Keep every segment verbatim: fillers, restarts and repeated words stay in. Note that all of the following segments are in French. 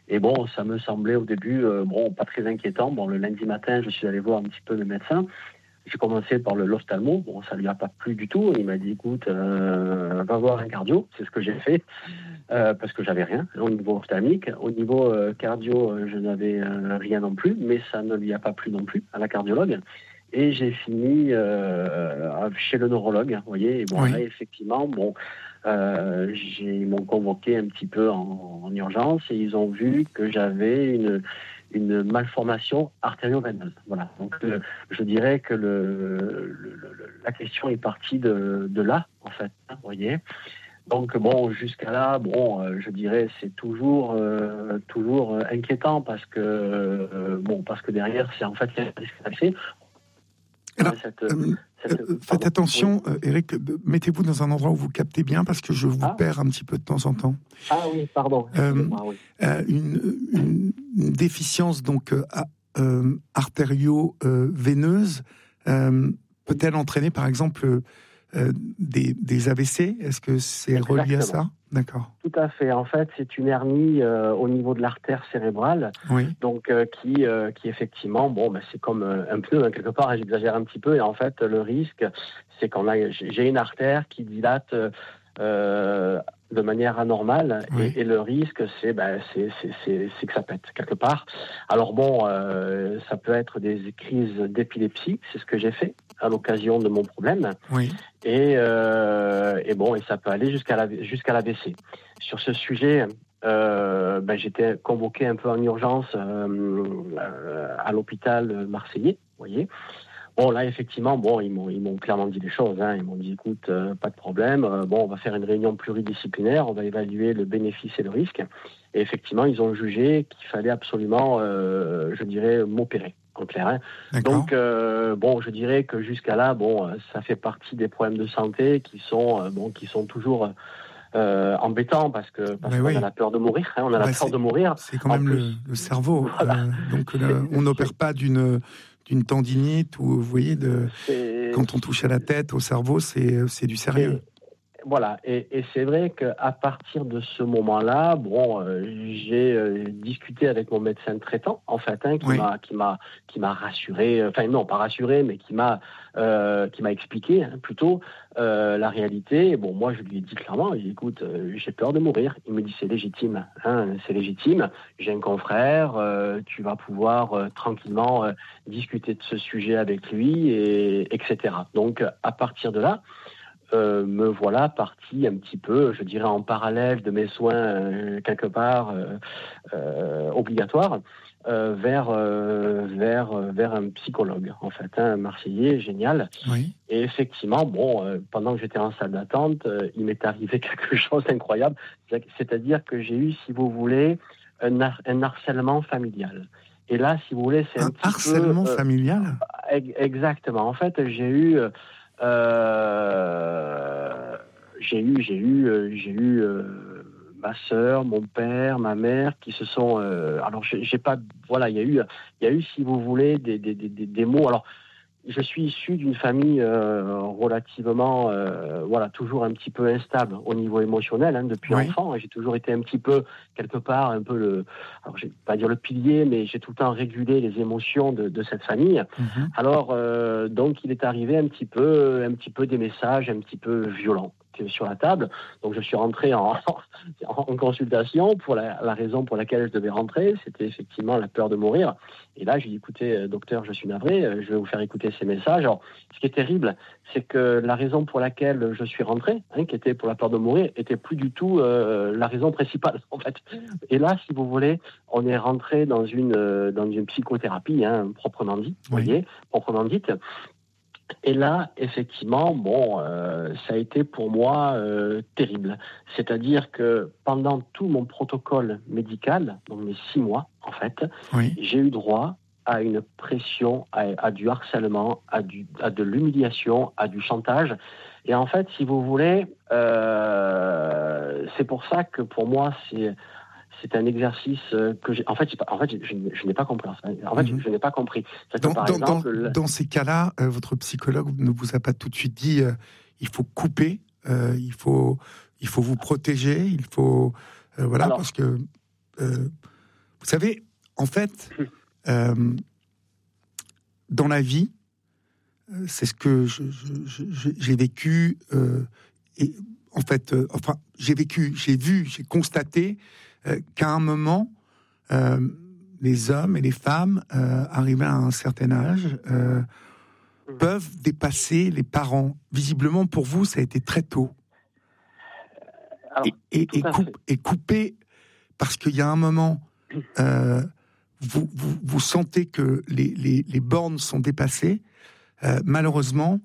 Et bon, ça me semblait au début, euh, bon, pas très inquiétant. Bon, le lundi matin, je suis allé voir un petit peu le médecin. J'ai commencé par le l'ophtalmo. Bon, ça lui a pas plu du tout. Il m'a dit, écoute, euh, va voir un cardio. C'est ce que j'ai fait, euh, parce que j'avais rien au niveau ophtalmique. Au niveau euh, cardio, euh, je n'avais euh, rien non plus, mais ça ne lui a pas plu non plus à la cardiologue. Et j'ai fini euh, chez le neurologue, vous voyez. Et bon, Oui. là, effectivement, bon, euh, j'ai, ils m'ont convoqué un petit peu en, en urgence et ils ont vu que j'avais une, une malformation artério-veineuse. Voilà. Donc, euh, je dirais que le, le, le, la question est partie de, de là, en fait, hein, vous voyez. Donc bon, jusqu'à là, bon, euh, je dirais c'est toujours, euh, toujours euh, inquiétant parce que euh, bon, parce que derrière, c'est en fait il y a un risque d'accès. Alors, Cette, euh, cette, euh, faites attention, oui. euh, Eric, euh, mettez-vous dans un endroit où vous captez bien parce que je vous ah. perds un petit peu de temps en temps. Ah oui, pardon. Euh, ah, oui. euh, une, une, une déficience donc euh, euh, artério-veineuse euh, peut-elle entraîner par exemple euh, des, des A V C? Est-ce que c'est Exactement. relié à ça? D'accord. Tout à fait. En fait, c'est une hernie euh, au niveau de l'artère cérébrale, oui. donc euh, qui, euh, qui effectivement, bon, ben, c'est comme euh, un pneu hein, quelque part. Hein, j'exagère un petit peu, et en fait, le risque, c'est qu'on a, j'ai une artère qui dilate euh, de manière anormale, oui. et, et le risque, c'est, ben, c'est, c'est, c'est, c'est que ça pète quelque part. Alors bon, euh, ça peut être des crises d'épilepsie, c'est ce que j'ai fait à l'occasion de mon problème. Oui. Et, euh, et bon, et ça peut aller jusqu'à la, jusqu'à l'A V C. Sur ce sujet, euh, ben, j'étais convoqué un peu en urgence euh, euh, à l'hôpital marseillais, vous voyez. Bon, là, effectivement, bon, ils m'ont, ils m'ont clairement dit des choses. Hein. Ils m'ont dit, écoute, euh, pas de problème. Euh, bon, on va faire une réunion pluridisciplinaire. On va évaluer le bénéfice et le risque. Et effectivement, ils ont jugé qu'il fallait absolument, euh, je dirais, m'opérer. En clair, hein. Donc, euh, bon, je dirais que jusqu'à là, bon, ça fait partie des problèmes de santé qui sont, euh, bon, qui sont toujours euh, embêtants parce que parce Mais qu'on oui. a la peur de mourir. Hein, on a bah la peur de mourir. C'est quand même plus, le, le cerveau. Voilà. Euh, donc, là, on n'opère pas d'une d'une tendinite ou vous voyez, de c'est... quand on touche à la tête, au cerveau, c'est c'est du sérieux. Et... Voilà, et, et c'est vrai qu'à partir de ce moment-là, bon, euh, j'ai euh, discuté avec mon médecin traitant, en fait, hein, qui oui. m'a, qui m'a, qui m'a rassuré, enfin non, pas rassuré, mais qui m'a, euh, qui m'a expliqué hein, plutôt euh, la réalité. Et bon, moi, je lui ai dit clairement, j'ai dit, écoute, euh, j'ai peur de mourir. Il me dit, c'est légitime, hein, c'est légitime. J'ai un confrère, euh, tu vas pouvoir euh, tranquillement euh, discuter de ce sujet avec lui, et etc. Donc, à partir de là. Euh, me voilà parti un petit peu, je dirais en parallèle de mes soins euh, quelque part euh, euh, obligatoires euh, vers euh, vers vers un psychologue en fait, hein, un Marseillais génial. Oui. Et effectivement, bon, euh, pendant que j'étais en salle d'attente, euh, il m'est arrivé quelque chose d'incroyable, c'est-à-dire que j'ai eu, si vous voulez, un, har- un harcèlement familial. Et là, si vous voulez, c'est un, un petit harcèlement peu, euh, familial. Exactement. En fait, j'ai eu euh, Euh, j'ai eu, j'ai eu, euh, j'ai eu euh, ma sœur, mon père, ma mère qui se sont. Euh, alors, j'ai, j'ai pas. Voilà, il y a eu, il y a eu, si vous voulez, des, des, des, des mots. Alors, je suis issu d'une famille euh, relativement, euh, voilà, toujours un petit peu instable au niveau émotionnel hein, depuis oui. enfant. J'ai toujours été un petit peu quelque part, un peu le, alors je vais pas dire le pilier, mais j'ai tout le temps régulé les émotions de, de cette famille. Mm-hmm. Alors euh, donc il est arrivé un petit peu, un petit peu des messages un petit peu violents sur la table. Donc je suis rentré en, en consultation pour la, la raison pour laquelle je devais rentrer, c'était effectivement la peur de mourir. Et là, j'ai dit, écoutez, docteur, je suis navré, je vais vous faire écouter ces messages. Alors, ce qui est terrible, c'est que la raison pour laquelle je suis rentré, hein, qui était pour la peur de mourir, était plus du tout euh, la raison principale, en fait. Et là, si vous voulez, on est rentré dans une, euh, dans une psychothérapie, hein, proprement dit, oui. voyez, proprement dite. Et là, effectivement, bon, euh, ça a été pour moi euh, terrible. C'est-à-dire que pendant tout mon protocole médical, donc mes six mois, en fait, oui. j'ai eu droit à une pression, à, à du harcèlement, à, du, à de l'humiliation, à du chantage. Et en fait, si vous voulez, euh, c'est pour ça que pour moi, c'est... C'est un exercice que j'ai. En fait, j'ai pas, en fait, je, je, je n'ai pas compris. En fait, mm-hmm. je, je n'ai pas compris. Dans, par dans, exemple, dans, le... dans ces cas-là, euh, votre psychologue ne vous a pas tout de suite dit euh, il faut couper, euh, il faut, il faut vous protéger, il faut, euh, voilà, Alors, parce que. Euh, Vous savez, en fait, euh, dans la vie, c'est ce que je, je, je, j'ai vécu. Euh, et en fait, euh, enfin, j'ai vécu, j'ai vu, j'ai constaté euh, qu'à un moment, euh, les hommes et les femmes, euh, arrivés à un certain âge, euh, peuvent dépasser les parents. Visiblement, pour vous, ça a été très tôt. Alors, et, et, et, coupe, et couper, parce qu'il y a un moment, euh, vous, vous, vous sentez que les, les, les bornes sont dépassées. Euh, malheureusement,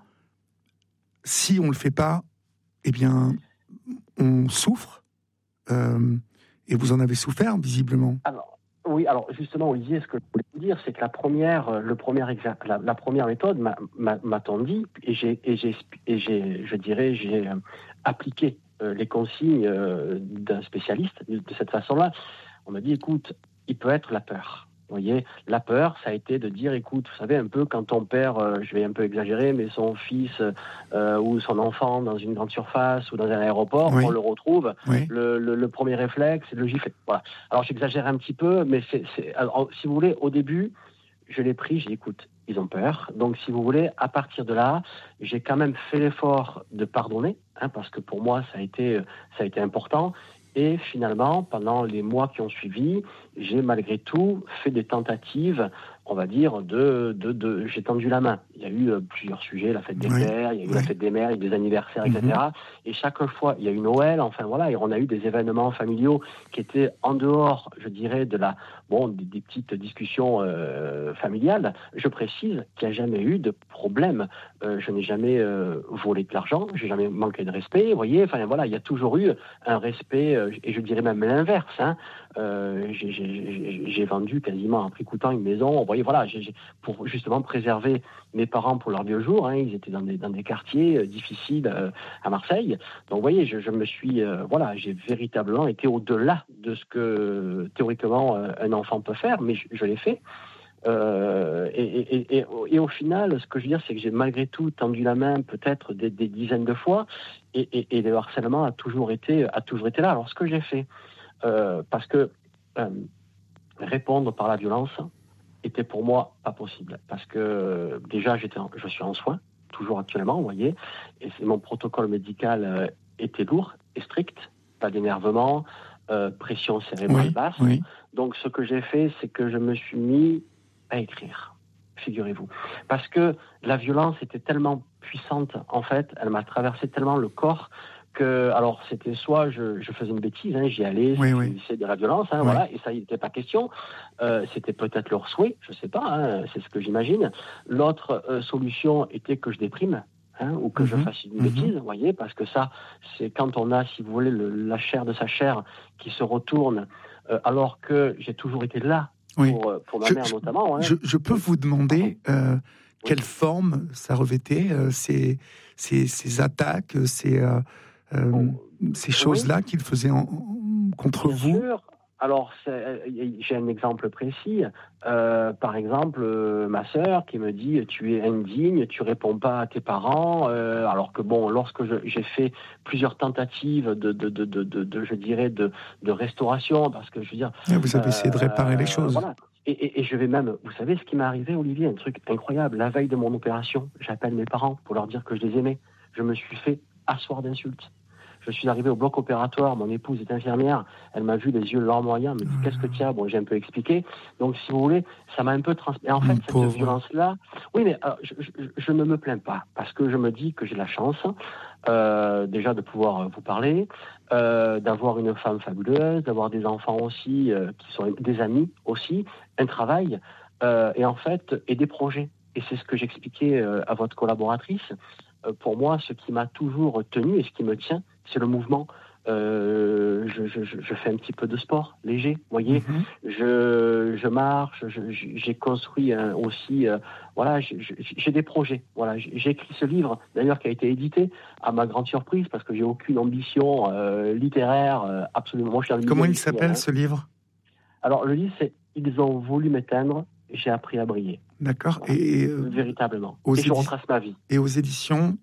si on ne le fait pas, eh bien, on souffre. Euh, et vous en avez souffert, visiblement. Alors, oui, alors justement, Olivier, ce que je voulais vous dire, c'est que la première, le premier exa- la, la première méthode m'a, m'a, m'a-t-on dit, et j'ai, et j'ai, et j'ai, je dirais, j'ai euh, appliqué euh, les consignes euh, d'un spécialiste de, de cette façon-là. On m'a dit, écoute, il peut être la peur. Vous voyez, la peur, ça a été de dire, écoute, vous savez, un peu quand ton père, euh, je vais un peu exagérer, mais son fils euh, ou son enfant dans une grande surface ou dans un aéroport, oui. on le retrouve, oui. le, le, le premier réflexe, c'est de le gifler. Voilà. Alors j'exagère un petit peu, mais c'est, c'est, alors, si vous voulez, au début, je l'ai pris, j'ai dit, écoute, ils ont peur. Donc, si vous voulez, à partir de là, j'ai quand même fait l'effort de pardonner, hein, parce que pour moi, ça a été, ça a été important. Et finalement, pendant les mois qui ont suivi, j'ai malgré tout fait des tentatives, on va dire, de, de, de j'ai tendu la main. Il y a eu euh, plusieurs sujets, la fête des oui. pères, il y a eu oui. la fête des mères, il y a eu des anniversaires, mm-hmm. et cetera. Et chaque fois, il y a eu Noël, enfin voilà, et on a eu des événements familiaux qui étaient en dehors, je dirais, de la, bon, des, des petites discussions euh, familiales. Je précise qu'il n'y a jamais eu de problème. Euh, je n'ai jamais euh, volé de l'argent, je n'ai jamais manqué de respect, vous voyez, enfin voilà, il y a toujours eu un respect, euh, et je dirais même l'inverse, hein. Euh, j'ai, j'ai, j'ai vendu quasiment en prix coûtant une maison. Vous voyez, voilà, j'ai, j'ai, pour justement préserver mes parents pour leur vieux jour. Hein, ils étaient dans des, dans des quartiers euh, difficiles euh, à Marseille. Donc, vous voyez, je, je me suis, euh, voilà, j'ai véritablement été au-delà de ce que théoriquement euh, un enfant peut faire, mais je, je l'ai fait. Euh, et, et, et, et au final, ce que je veux dire, c'est que j'ai malgré tout tendu la main peut-être des, des dizaines de fois, et, et, et le harcèlement a toujours été, a toujours été là. Alors, ce que j'ai fait. Euh, parce que euh, répondre par la violence était pour moi pas possible. Parce que euh, déjà, j'étais en, je suis en soins, toujours actuellement, vous voyez, et c'est, mon protocole médical euh, était lourd et strict, pas d'énervement, euh, pression cérébrale oui, basse. Oui. Donc, ce que j'ai fait, c'est que je me suis mis à écrire, figurez-vous. Parce que la violence était tellement puissante, en fait, elle m'a traversé tellement le corps que, alors, c'était soit je, je faisais une bêtise, hein, j'y allais, oui, oui. c'est de la violence, hein, oui. voilà, et ça, il n'était pas question. Euh, c'était peut-être leur souhait, je ne sais pas, hein, c'est ce que j'imagine. L'autre euh, solution était que je déprime, hein, ou que mm-hmm. je fasse une bêtise, mm-hmm. vous voyez, parce que ça, c'est quand on a, si vous voulez, le, la chair de sa chair qui se retourne, euh, alors que j'ai toujours été là oui. pour, pour ma je, mère notamment. Hein. Je, je peux vous demander euh, quelle oui. forme ça revêtait, euh, ces, ces, ces attaques, ces... Euh, Euh, oh, ces choses-là oui. qu'il faisait en, en, contre Bien vous sûr. Alors, c'est, j'ai un exemple précis. Euh, par exemple, euh, ma sœur qui me dit « tu es indigne, tu réponds pas à tes parents euh, ». Alors que bon, lorsque je, j'ai fait plusieurs tentatives de, de, de, de, de, de je dirais, de, de restauration, parce que je veux dire... Et vous avez euh, essayé de réparer les choses. Voilà. Et, et, et je vais même... Vous savez ce qui m'est arrivé, Olivier? Un truc incroyable. La veille de mon opération, j'appelle mes parents pour leur dire que je les aimais. Je me suis fait asseoir d'insultes. Je suis arrivé au bloc opératoire, mon épouse est infirmière, elle m'a vu les yeux larmoyants, elle me dit « qu'est-ce que tu as ?» Bon, j'ai un peu expliqué. Donc, si vous voulez, ça m'a un peu transmis. Et en fait, cette violence-là... Oui, mais euh, je, je, je ne me plains pas, parce que je me dis que j'ai la chance, euh, déjà, de pouvoir vous parler, euh, d'avoir une femme fabuleuse, d'avoir des enfants aussi, euh, qui sont des amis aussi, un travail, euh, et en fait, et des projets. Et c'est ce que j'expliquais euh, à votre collaboratrice. Euh, pour moi, ce qui m'a toujours tenu et ce qui me tient, c'est le mouvement. Euh, je, je, je fais un petit peu de sport léger, vous voyez. Mm-hmm. Je, je marche, je, j'ai construit un, aussi, euh, voilà, j'ai, j'ai des projets. Voilà, j'ai écrit ce livre, d'ailleurs, qui a été édité à ma grande surprise, parce que j'ai aucune ambition euh, littéraire, euh, absolument. Moi, je suis Comment il s'appelle, hein. ce livre? Alors, le livre, c'est « Ils ont voulu m'éteindre, j'ai appris à briller ». D'accord. Voilà. Et euh, véritablement. Et édi- je retrace ma vie. Et aux éditions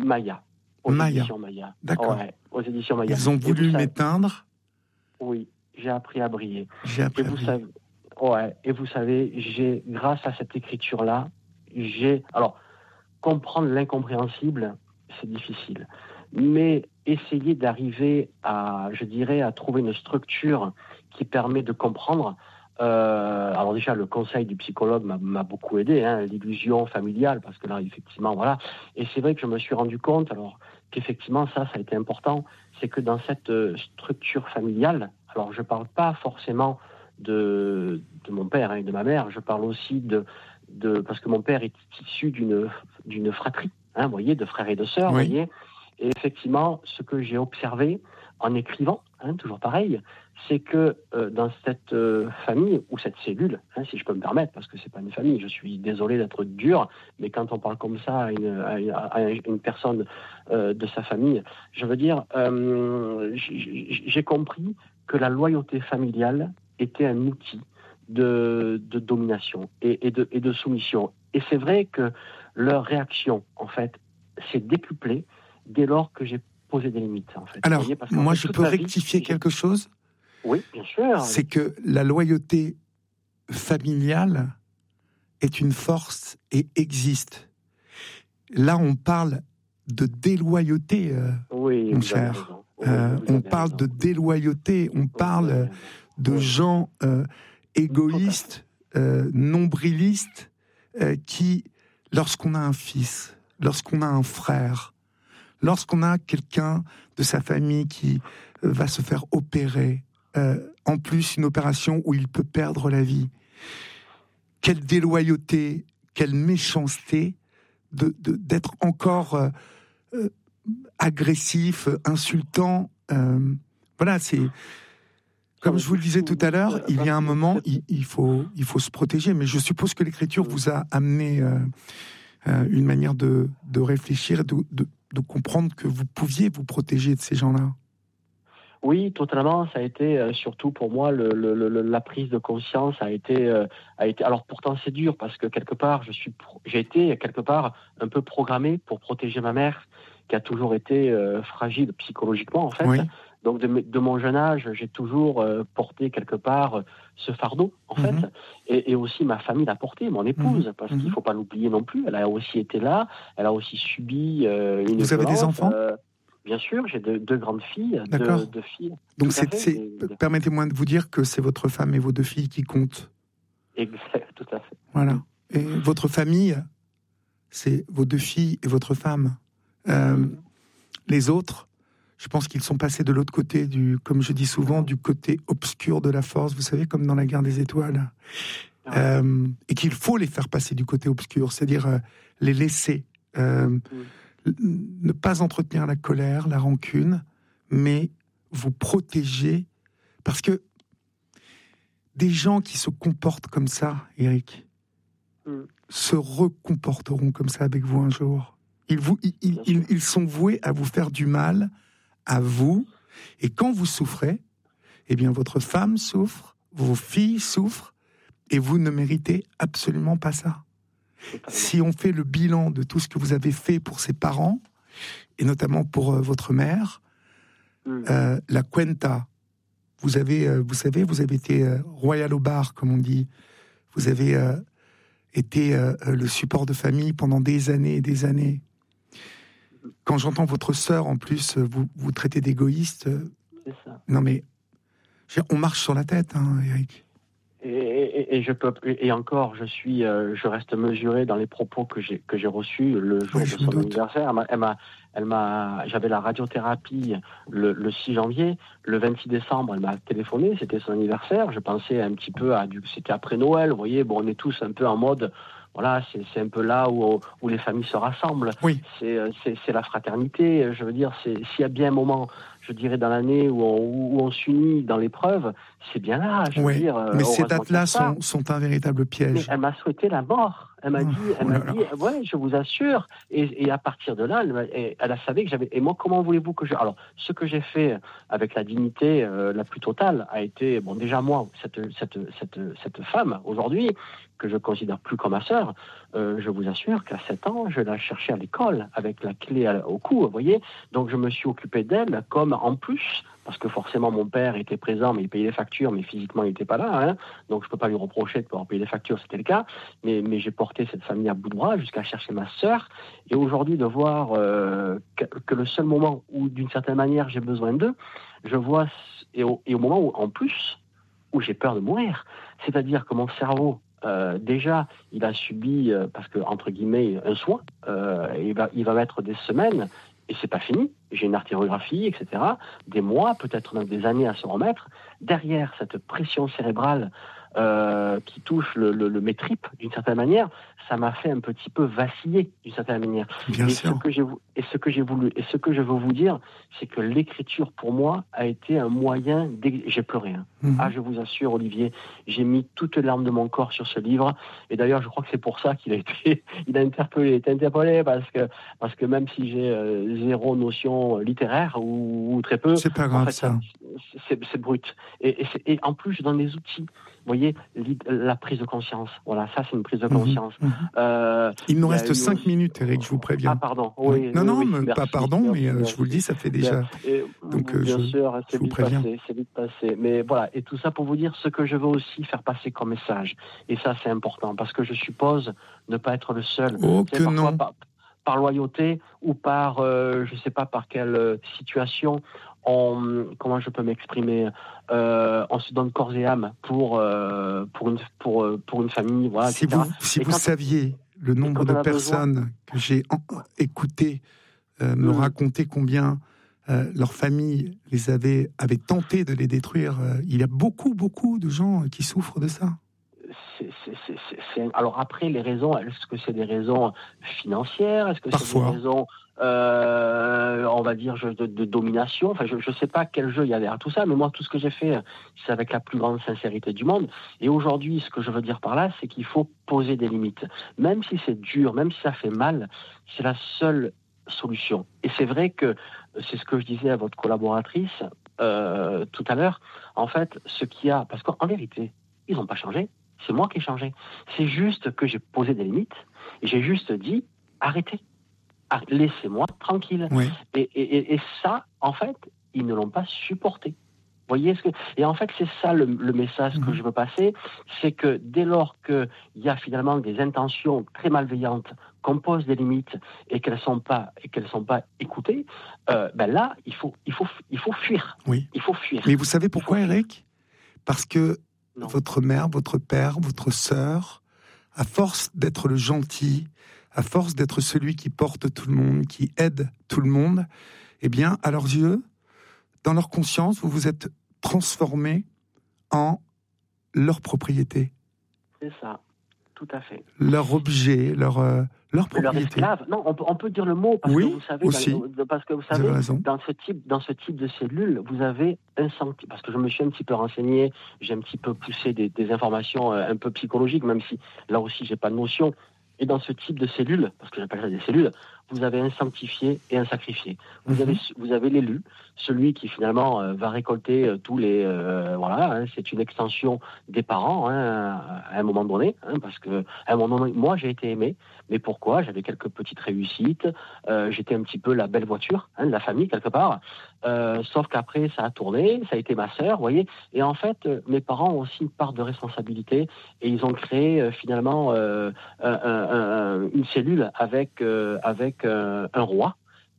Maya. Aux Maya. éditions Maya. D'accord. Ouais, aux éditions Maya. Ils ont voulu savez... m'éteindre. Oui. j'ai appris à briller. J'ai appris et à vous briller. savez, ouais, et vous savez, j'ai, grâce à cette écriture-là, j'ai, alors, comprendre l'incompréhensible, c'est difficile. Mais essayer d'arriver à, je dirais, à trouver une structure qui permet de comprendre. Euh, alors déjà, le conseil du psychologue m'a, m'a beaucoup aidé, hein, l'illusion familiale, parce que là, effectivement, voilà. Et c'est vrai que je me suis rendu compte, alors qu'effectivement, ça, ça a été important, c'est que dans cette euh, structure familiale, alors je ne parle pas forcément de, de mon père hein, et de ma mère, je parle aussi de, de parce que mon père est issu d'une, d'une fratrie, hein, vous voyez, de frères et de sœurs, vous Oui. voyez. Et effectivement, ce que j'ai observé en écrivant, hein, toujours pareil, c'est que euh, dans cette euh, famille, ou cette cellule, hein, si je peux me permettre, parce que c'est pas une famille, je suis désolé d'être dur, mais quand on parle comme ça à une, à une, à une personne euh, de sa famille, je veux dire, euh, j'ai, j'ai compris que la loyauté familiale était un outil de, de domination et, et, de, et de soumission. Et c'est vrai que leur réaction, en fait, s'est décuplée dès lors que j'ai posé des limites, en fait. Alors, Vous voyez, parce moi, fait, je peux rectifier vie, quelque chose. Oui, bien sûr. C'est que la loyauté familiale est une force et existe. Là, on parle de déloyauté, euh, oui, mon cher. Oui, euh, on parle raison. de déloyauté, on parle de oui. gens euh, égoïstes, euh, nombrilistes, euh, qui, lorsqu'on a un fils, lorsqu'on a un frère, lorsqu'on a quelqu'un de sa famille qui euh, va se faire opérer, euh, en plus une opération où il peut perdre la vie, quelle déloyauté, quelle méchanceté de, de, d'être encore euh, euh, agressif, insultant. Euh, voilà, c'est... Comme je vous le disais tout à l'heure, il y a un moment, il, il, faut, il faut se protéger. Mais je suppose que l'écriture vous a amené euh, euh, une manière de, de réfléchir et de, de, de comprendre que vous pouviez vous protéger de ces gens-là. Oui, totalement. Ça a été euh, surtout pour moi le, le, le, la prise de conscience a été euh, a été. Alors pourtant c'est dur parce que quelque part je suis j'ai été quelque part un peu programmé pour protéger ma mère qui a toujours été euh, fragile psychologiquement en fait. Oui. Donc de, de mon jeune âge j'ai toujours euh, porté quelque part euh, ce fardeau en Mm-hmm. fait et, et aussi ma famille l'a porté, mon épouse Mm-hmm. parce qu'il faut pas l'oublier non plus. Elle a aussi été là, elle a aussi subi euh, une Vous violence. avez des enfants? euh, Bien sûr, j'ai deux, deux grandes filles, deux, deux filles. Donc, tout c'est, c'est, et, permettez-moi de vous dire que c'est votre femme et vos deux filles qui comptent. Exact, tout à fait. Voilà. Et votre famille, c'est vos deux filles et votre femme. Euh, mmh. Les autres, je pense qu'ils sont passés de l'autre côté, du, comme je dis souvent, du côté obscur de la force, vous savez, comme dans la guerre des étoiles. Ouais. Euh, et qu'il faut les faire passer du côté obscur, c'est-à-dire euh, les laisser. Euh, mmh. Ne pas entretenir la colère, la rancune, mais vous protéger. Parce que des gens qui se comportent comme ça, Eric, mm. se recomporteront comme ça avec vous un jour. Ils, vous, ils, ils, ils sont voués à vous faire du mal, à vous. Et quand vous souffrez, eh bien votre femme souffre, vos filles souffrent, et vous ne méritez absolument pas ça. Si on fait le bilan de tout ce que vous avez fait pour ses parents, et notamment pour euh, votre mère, mmh. euh, la cuenta, vous avez, euh, vous savez, vous avez été euh, royal au bar, comme on dit. Vous avez euh, été euh, le support de famille pendant des années et des années. Quand j'entends votre sœur, en plus, vous, vous traitez d'égoïste, c'est ça. Non mais, on marche sur la tête, hein, Eric. Et, et, et je peux et encore je suis euh, je reste mesuré dans les propos que j'ai que j'ai reçus le jour oui, de son anniversaire. Elle m'a, elle m'a elle m'a j'avais la radiothérapie le, le six janvier, le vingt-six décembre elle m'a téléphoné, c'était son anniversaire. Je pensais un petit peu à du c'était après Noël, vous voyez, bon on est tous un peu en mode voilà, c'est, c'est un peu là où, où les familles se rassemblent. Oui. C'est, c'est, c'est la fraternité. Je veux dire, c'est, s'il y a bien un moment, je dirais, dans l'année où on, où on s'unit dans l'épreuve, c'est bien là. Je oui. veux dire, mais ces dates-là sont, sont un véritable piège. Mais elle m'a souhaité la mort. Elle m'a dit, elle oh m'a dit, ouais, je vous assure. Et, et à partir de là, elle, elle a savait que j'avais. Et moi, comment voulez-vous que je. Alors, ce que j'ai fait avec la dignité euh, la plus totale a été, bon, déjà moi, cette, cette, cette, cette femme aujourd'hui que je considère plus comme ma sœur, euh, je vous assure qu'à sept ans, je la cherchais à l'école avec la clé à, au cou, vous voyez. Donc je me suis occupé d'elle comme en plus, parce que forcément mon père était présent, mais il payait les factures, mais physiquement il n'était pas là, hein, donc je ne peux pas lui reprocher de pouvoir payer les factures, c'était le cas, mais, mais j'ai porté cette famille à bout de bras jusqu'à chercher ma sœur, et aujourd'hui de voir euh, que, que le seul moment où d'une certaine manière j'ai besoin d'eux, je vois, et au, et au moment où en plus, où j'ai peur de mourir, c'est-à-dire que mon cerveau, Euh, déjà, il a subi, euh, parce que entre guillemets, un soin. Euh, il va, il va mettre des semaines, et c'est pas fini. J'ai une artériographie, et cetera. Des mois, peut-être même des années à se remettre. Derrière cette pression cérébrale euh, qui touche le, le, le, mes tripes, d'une certaine manière, ça m'a fait un petit peu vaciller, d'une certaine manière. Bien et sûr. Ce que j'ai, et ce que j'ai voulu, et ce que je veux vous dire, c'est que l'écriture pour moi a été un moyen. D'ex... J'ai pleuré. Hein. Mm-hmm. Ah, je vous assure, Olivier, j'ai mis toutes les larmes de mon corps sur ce livre. Et d'ailleurs, je crois que c'est pour ça qu'il a été, il a interpellé, été interpellé parce que parce que même si j'ai euh, zéro notion littéraire ou, ou très peu, c'est pas grave, en fait, ça. C'est, c'est brut. Et, et, c'est, et en plus, je donne des outils. Vous voyez, la prise de conscience. Voilà, ça, c'est une prise de conscience. Mmh, mmh. Euh, il nous reste cinq aussi... minutes, Eric, je vous préviens. Ah, pardon. Oui, non, oui, non, oui, mais merci, pas pardon, merci, mais euh, merci. je vous le dis, ça fait déjà. Et, Donc, bien je, sûr, c'est je vite vous passé, c'est vite passé. Mais voilà, et tout ça pour vous dire ce que je veux aussi faire passer comme message. Et ça, c'est important, parce que je suppose ne pas être le seul. Oh, que non. Par, par loyauté ou par, euh, je ne sais pas par quelle euh, situation. On, comment je peux m'exprimer, euh, on se donne corps et âme pour, euh, pour, une, pour, pour une famille. Voilà, si et cetera. vous, si vous saviez le nombre de personnes besoin... que j'ai en, écoutées euh, me mmh. raconter combien euh, leur famille les avait, avait tenté de les détruire, euh, il y a beaucoup, beaucoup de gens qui souffrent de ça. C'est, c'est, c'est, c'est... Alors après, les raisons, est-ce que c'est des raisons financières? Est-ce que Parfois. c'est des raisons, euh, on va dire, de, de domination? Enfin, je ne sais pas quel jeu il y a derrière tout ça, mais moi, tout ce que j'ai fait, c'est avec la plus grande sincérité du monde. Et aujourd'hui, ce que je veux dire par là, c'est qu'il faut poser des limites. Même si c'est dur, même si ça fait mal, c'est la seule solution. Et c'est vrai que, c'est ce que je disais à votre collaboratrice euh, tout à l'heure, en fait, ce qu'il y a, parce qu'en vérité, ils n'ont pas changé. C'est moi qui ai changé. C'est juste que j'ai posé des limites et j'ai juste dit arrêtez, laissez-moi tranquille. Oui. Et, et, et ça, en fait, ils ne l'ont pas supporté. Vous voyez ce que... Et en fait, c'est ça le, le message mmh. que je veux passer, c'est que dès lors qu'il y a finalement des intentions très malveillantes, qu'on pose des limites et qu'elles ne sont pas et qu'elles sont pas écoutées, euh, ben là, il faut, il faut, il faut fuir. Oui. Il faut fuir. Mais vous savez pourquoi, Eric ? Parce que Non. votre mère, votre père, votre sœur, à force d'être le gentil, à force d'être celui qui porte tout le monde, qui aide tout le monde, eh bien, à leurs yeux, dans leur conscience, vous vous êtes transformé en leur propriété. C'est ça, tout à fait. Leur objet, leur, euh, leur propriété. Leur esclave. Non, on peut, on peut dire le mot, parce oui, que vous savez, aussi. Dans, parce que vous savez, vous dans ce type, dans ce type de cellule, vous avez un sentiment, parce que je me suis un petit peu renseigné, j'ai un petit peu poussé des, des informations un peu psychologiques, même si là aussi j'ai pas de notion. Et dans ce type de cellules, parce que j'appelle ça des cellules, vous avez un sanctifié et un sacrifié. Vous mm-hmm. avez, vous avez l'élu, celui qui finalement euh, va récolter euh, tous les... Euh, voilà, hein, c'est une extension des parents hein, à un moment donné, hein, parce que à un moment donné, moi j'ai été aimé, mais pourquoi ? J'avais quelques petites réussites, euh, j'étais un petit peu la belle voiture hein, de la famille quelque part, euh, sauf qu'après ça a tourné, ça a été ma sœur, vous voyez, et en fait euh, mes parents ont aussi une part de responsabilité et ils ont créé euh, finalement euh, un, un, un, une cellule avec, euh, avec euh, un roi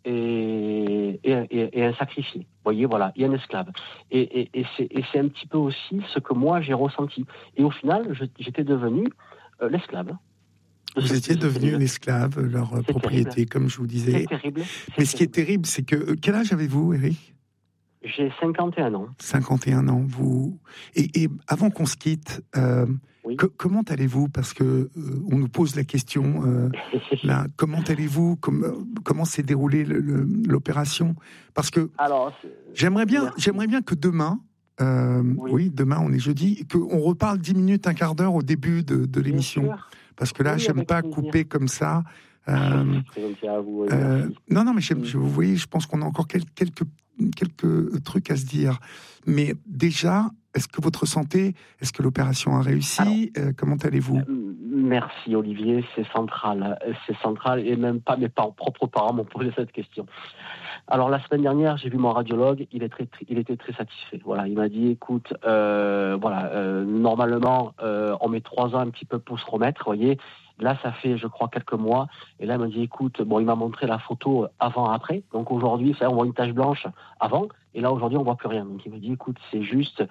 et, et, et, et un sacrifié, vous voyez, voilà, et un esclave. Et, et, et, c'est, et c'est un petit peu aussi ce que moi j'ai ressenti. Et au final, je, j'étais devenu euh, l'esclave. Vous étiez devenu l'esclave, leur c'est propriété, terrible. Comme je vous disais. C'est terrible. C'est Mais terrible. Ce qui est terrible, c'est que... Quel âge avez-vous, Eric ? J'ai cinquante et un ans. cinquante et un ans, vous... Et, et avant qu'on se quitte, euh, oui. que, comment allez-vous ? Parce que euh, on nous pose la question, euh, là, comment allez-vous ? Comme, Comment s'est déroulée le, le, l'opération ? Parce que Alors, j'aimerais bien, j'aimerais bien que demain... Euh, oui. oui, demain on est jeudi, qu'on reparle dix minutes, un quart d'heure au début de, de l'émission. Parce que là, oui, j'aime pas plaisir. Couper comme ça. Euh, vous, euh, non, non, mais j'aime, je, vous voyez, je pense qu'on a encore quelques, quelques, quelques trucs à se dire. Mais déjà, est-ce que votre santé, est-ce que l'opération a réussi ? Alors, euh, Comment allez-vous ? Merci Olivier, c'est central, c'est central et même pas mes parents, propres parents m'ont posé cette question. Alors la semaine dernière, j'ai vu mon radiologue, il, est très, il était très satisfait. Voilà, il m'a dit, écoute, euh, voilà, euh, normalement, euh, on met trois ans un petit peu pour se remettre, vous voyez. Là, ça fait, je crois, quelques mois. Et là, il m'a dit, écoute, bon, il m'a montré la photo avant-après. Donc aujourd'hui, ça, on voit une tache blanche avant. Et là, aujourd'hui, on voit plus rien. Donc il m'a dit, écoute, c'est juste...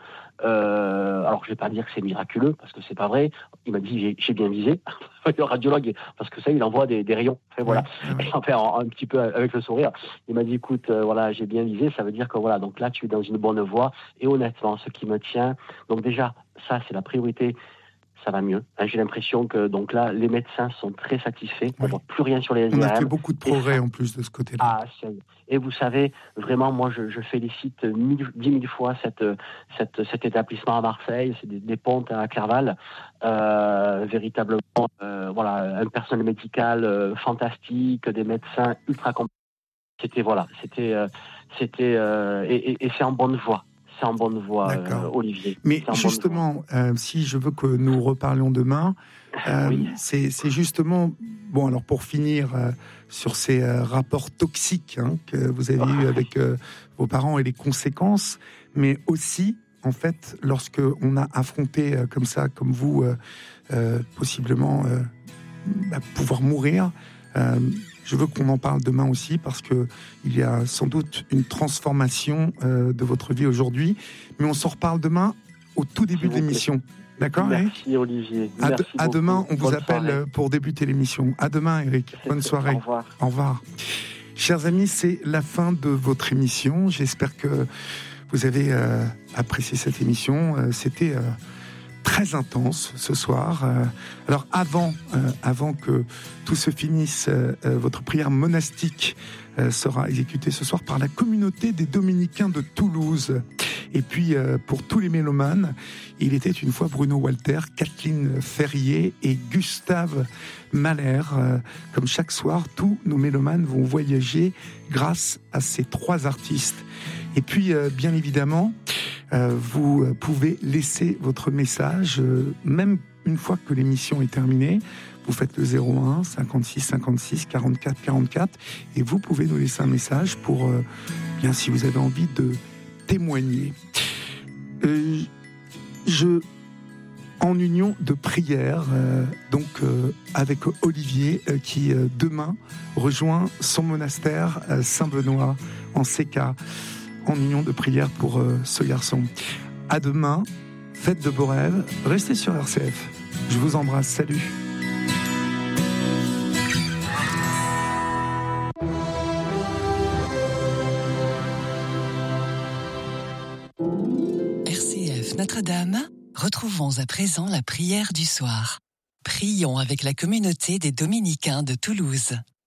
Euh, alors, je vais pas dire que c'est miraculeux, parce que c'est pas vrai. Il m'a dit, j'ai, j'ai bien visé. Le radiologue, parce que ça, il envoie des, des rayons. Enfin, voilà. Ouais, ouais. Enfin, un, un petit peu avec le sourire. Il m'a dit, écoute, euh, voilà, j'ai bien visé. Ça veut dire que voilà, donc là, tu es dans une bonne voie. Et honnêtement, ce qui me tient... Donc déjà, ça, c'est la priorité. Ça va mieux. J'ai l'impression que donc là, les médecins sont très satisfaits. Oui. On ne voit plus rien sur les S I R M. On a fait beaucoup de progrès ça... en plus de ce côté-là. Ah, c'est... Et vous savez, vraiment, moi, je, je félicite mille, dix mille fois cette, cette, cet établissement à Marseille, c'est des, des pontes à Clerval. Euh, véritablement, euh, voilà, un personnel médical euh, fantastique, des médecins ultra compétents. C'était, voilà, c'était, euh, c'était, euh, et, et, et c'est en bonne voie. C'est en bonne voie, euh, Olivier. Mais justement, euh, si je veux que nous reparlions demain, euh, oui. c'est, c'est justement... Bon, alors pour finir euh, sur ces euh, rapports toxiques hein, que vous avez oh. eus avec euh, vos parents et les conséquences, mais aussi, en fait, lorsque on a affronté euh, comme ça, comme vous, euh, euh, possiblement euh, bah, pouvoir mourir... Euh, Je veux qu'on en parle demain aussi parce que il y a sans doute une transformation euh, de votre vie aujourd'hui. Mais on s'en reparle demain au tout début de l'émission. D'accord, Merci Eric Olivier. À, Merci de, à demain, on vous Bonne appelle soirée. pour débuter l'émission. À demain, Eric. Bonne soirée. Au revoir. Au revoir. Chers amis, c'est la fin de votre émission. J'espère que vous avez euh, apprécié cette émission. Euh, c'était... Euh, très intense ce soir. Alors avant, euh, avant que tout se finisse, euh, votre prière monastique euh, sera exécutée ce soir par la communauté des Dominicains de Toulouse. Et puis euh, pour tous les mélomanes, il était une fois Bruno Walter, Kathleen Ferrier et Gustave Mahler. Euh, comme chaque soir, tous nos mélomanes vont voyager grâce à ces trois artistes. Et puis, euh, bien évidemment, euh, vous pouvez laisser votre message, euh, même une fois que l'émission est terminée. Vous faites le zéro un cinquante-six cinquante-six quarante-quatre quarante-quatre et vous pouvez nous laisser un message pour, euh, bien, si vous avez envie de témoigner. Euh, je, en union de prière, euh, donc euh, avec Olivier, euh, qui euh, demain rejoint son monastère euh, Saint-Benoît en C K. En union de prière pour euh, ce garçon. À demain, faites de beaux rêves, restez sur R C F. Je vous embrasse, salut. R C F Notre-Dame, retrouvons à présent la prière du soir. Prions avec la communauté des Dominicains de Toulouse.